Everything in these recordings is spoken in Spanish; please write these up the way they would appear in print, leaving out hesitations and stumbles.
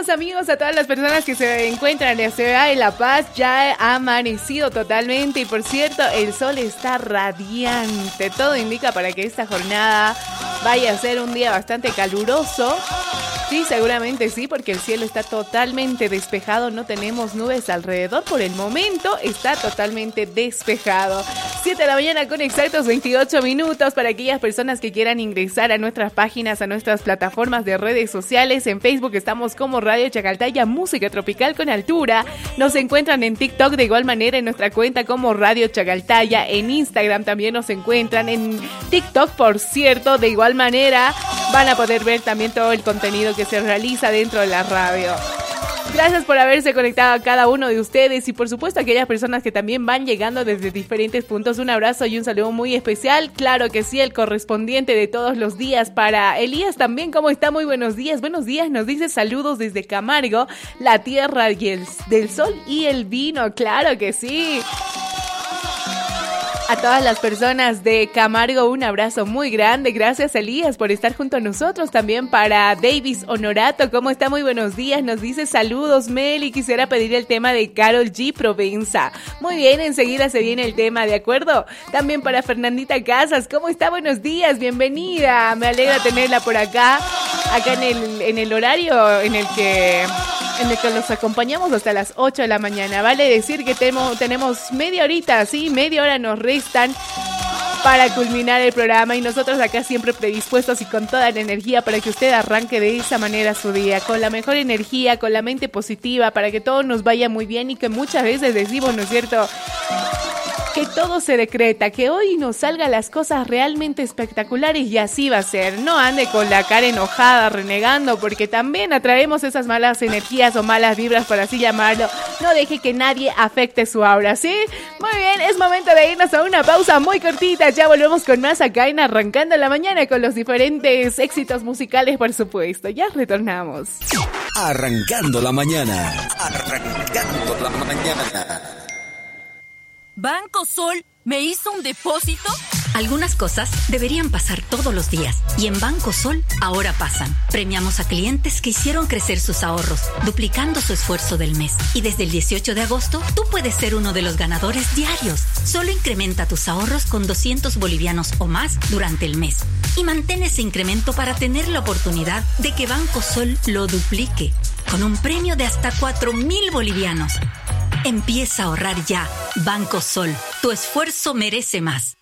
buenos amigos, a todas las personas que se encuentran en la ciudad de La Paz. Ya ha amanecido totalmente y por cierto, el sol está radiante. Todo indica para que esta jornada vaya a ser un día bastante caluroso. Sí, seguramente sí, porque el cielo está totalmente despejado, no tenemos nubes alrededor por el momento, está totalmente despejado. 7 de la mañana con exactos 28 minutos para aquellas personas que quieran ingresar a nuestras páginas, a nuestras plataformas de redes sociales. En Facebook estamos como Radio Chacaltaya, Música Tropical con Altura. Nos encuentran en TikTok de igual manera en nuestra cuenta como Radio Chacaltaya. En Instagram también nos encuentran, en TikTok por cierto, de igual manera van a poder ver también todo el contenido que se realiza dentro de la radio. Gracias por haberse conectado a cada uno de ustedes y por supuesto a aquellas personas que también van llegando desde diferentes puntos. Un abrazo y un saludo muy especial. Claro que sí, el correspondiente de todos los días para Elías también. ¿Cómo está? Muy buenos días. Buenos días, nos dice saludos desde Camargo, la tierra del sol y el vino. Claro que sí. A todas las personas de Camargo, un abrazo muy grande. Gracias, Elías, por estar junto a nosotros. También para Davis Honorato. ¿Cómo está? Muy buenos días. Nos dice saludos, Meli. Quisiera pedir el tema de Karol G, Provenza. Muy bien, enseguida se viene el tema, ¿de acuerdo? También para Fernandita Casas. ¿Cómo está? Buenos días. Bienvenida. Me alegra tenerla por acá. Acá en el horario en el que los acompañamos hasta las 8 de la mañana. Vale decir que tenemos media horita, sí, media hora nos restan para culminar el programa y nosotros acá siempre predispuestos y con toda la energía para que usted arranque de esa manera su día, con la mejor energía, con la mente positiva, para que todo nos vaya muy bien y que muchas veces decimos, ¿no es cierto?, que todo se decreta, que hoy nos salgan las cosas realmente espectaculares y así va a ser. No ande con la cara enojada, renegando, porque también atraemos esas malas energías o malas vibras, por así llamarlo. No deje que nadie afecte su aura, ¿sí? Muy bien, es momento de irnos a una pausa muy cortita. Ya volvemos con más acá en Arrancando la Mañana con los diferentes éxitos musicales, por supuesto. Ya retornamos. Arrancando la Mañana. Arrancando la Mañana. ¿Banco Sol me hizo un depósito? Algunas cosas deberían pasar todos los días y en Banco Sol ahora pasan. Premiamos a clientes que hicieron crecer sus ahorros, duplicando su esfuerzo del mes. Y desde el 18 de agosto, tú puedes ser uno de los ganadores diarios. Solo incrementa tus ahorros con 200 bolivianos o más durante el mes. Y mantén ese incremento para tener la oportunidad de que Banco Sol lo duplique, con un premio de hasta 4.000 bolivianos. Empieza a ahorrar ya. Banco Sol, tu esfuerzo merece más.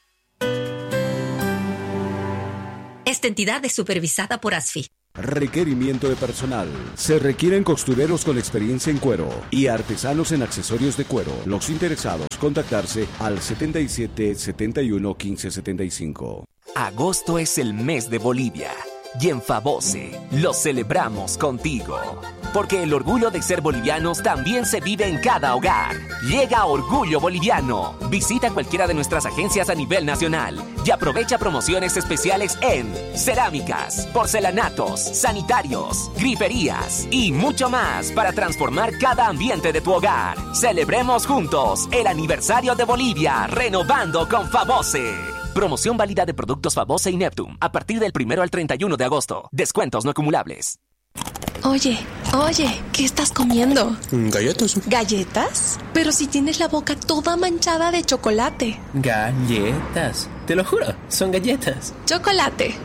Esta entidad es supervisada por ASFI. Requerimiento de personal. Se requieren costureros con experiencia en cuero y artesanos en accesorios de cuero. Los interesados, contactarse al 77 71 15 75. Agosto es el mes de Bolivia y en Favose lo celebramos contigo. Porque el orgullo de ser bolivianos también se vive en cada hogar. Llega Orgullo Boliviano. Visita cualquiera de nuestras agencias a nivel nacional y aprovecha promociones especiales en cerámicas, porcelanatos, sanitarios, griferías y mucho más para transformar cada ambiente de tu hogar. Celebremos juntos el aniversario de Bolivia, renovando con Favose. Promoción válida de productos Favose y Neptune a partir del 1 al 31 de agosto. Descuentos no acumulables. Oye, ¿qué estás comiendo? Galletas. ¿Galletas? Pero si tienes la boca toda manchada de chocolate. Galletas. Te lo juro, son galletas. Chocolate.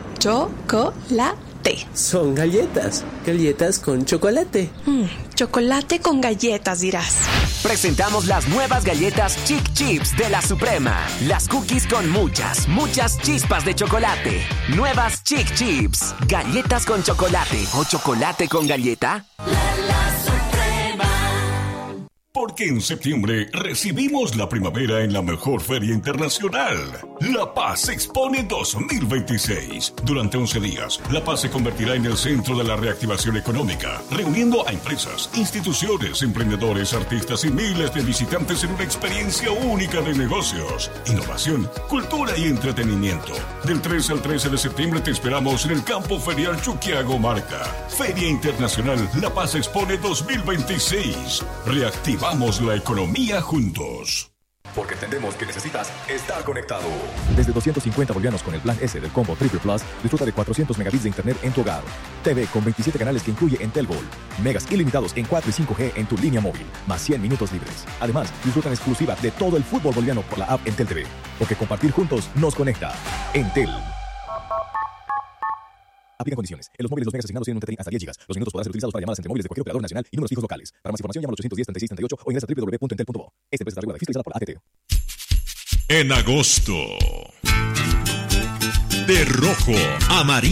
Son galletas. Galletas con chocolate. Chocolate con galletas, dirás. Presentamos las nuevas galletas Chic Chips de La Suprema. Las cookies con muchas chispas de chocolate. Nuevas Chic Chips. Galletas con chocolate o chocolate con galleta. Porque en septiembre recibimos la primavera en la mejor feria internacional. La Paz Expone 2026. Durante 11 días, La Paz se convertirá en el centro de la reactivación económica, reuniendo a empresas, instituciones, emprendedores, artistas y miles de visitantes en una experiencia única de negocios, innovación, cultura y entretenimiento. Del 3 al 13 de septiembre te esperamos en el Campo Ferial Chuquiago Marca. Feria Internacional La Paz Expone 2026. Reactivamos la economía juntos. Porque entendemos que necesitas estar conectado. Desde 250 bolivianos con el plan S del combo Triple Plus, disfruta de 400 megabits de internet en tu hogar. TV con 27 canales que incluye Entel Gold. Megas ilimitados en 4 y 5G en tu línea móvil, más 100 minutos libres. Además, disfruta en exclusiva de todo el fútbol boliviano por la app Entel TV. Porque compartir juntos nos conecta. Entel. Aplican condiciones. En los móviles los megas asignados tienen un catering hasta 10 GB. Los minutos podrán ser utilizados para llamadas entre móviles de cualquier operador nacional y números fijos locales. Para más información llama al 810-3638 o ingresa a www.entel.bo. Esta empresa está regulada y fiscalizada por ATT. En agosto, de rojo, amarillo.